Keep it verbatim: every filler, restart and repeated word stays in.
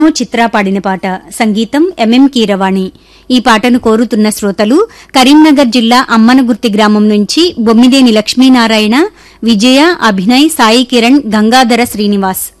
చిత్ర పాడిన పాట. సంగీతం ఎంఎం కీరవాణి. ఈ పాటను కోరుతున్న శ్రోతలు కరీంనగర్ జిల్లా అమ్మనగుర్తి గ్రామం నుంచి బొమ్మిదేని లక్ష్మీనారాయణ, విజయ, అభినయ్, సాయి కిరణ్, గంగాధర శ్రీనివాస్.